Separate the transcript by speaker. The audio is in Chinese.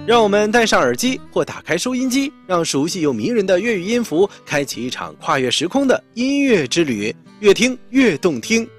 Speaker 1: 让我们戴上耳机或打开收音机，让熟悉又迷人的粤语音符开启一场跨越时空的音乐之旅，越听越动听。